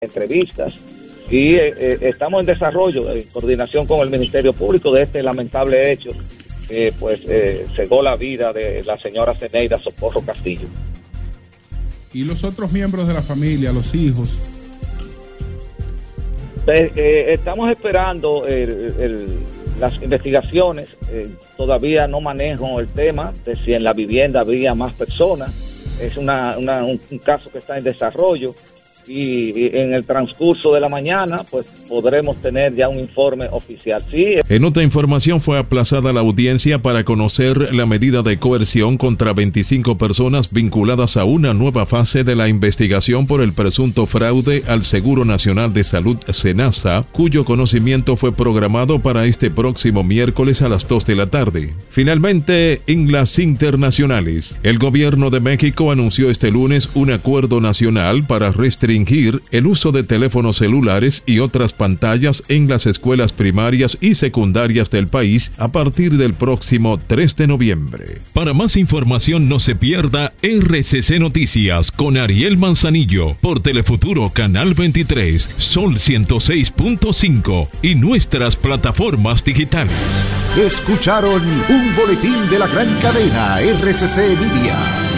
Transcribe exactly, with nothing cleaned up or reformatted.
entrevistas y eh, eh, estamos en desarrollo, en coordinación con el Ministerio Público, de este lamentable hecho que pues eh, cegó la vida de la señora Zeneida Socorro Castillo. ¿Y los otros miembros de la familia, los hijos? Eh, eh, estamos esperando el, el, las investigaciones, eh, todavía no manejo el tema de si en la vivienda había más personas, es una, una, un, un caso que está en desarrollo. Y en el transcurso de la mañana pues podremos tener ya un informe oficial. Sí. En otra información, fue aplazada la audiencia para conocer la medida de coerción contra veinticinco personas vinculadas a una nueva fase de la investigación por el presunto fraude al Seguro Nacional de Salud SENASA, cuyo conocimiento fue programado para este próximo miércoles a las dos de la tarde. Finalmente, en las internacionales, el gobierno de México anunció este lunes un acuerdo nacional para restringir el uso de teléfonos celulares y otras pantallas en las escuelas primarias y secundarias del país a partir del próximo tres de noviembre. Para más información, no se pierda R C C Noticias con Ariel Manzanillo por Telefuturo Canal veintitrés, Sol ciento seis punto cinco y nuestras plataformas digitales. Escucharon un boletín de la gran cadena R C C Media.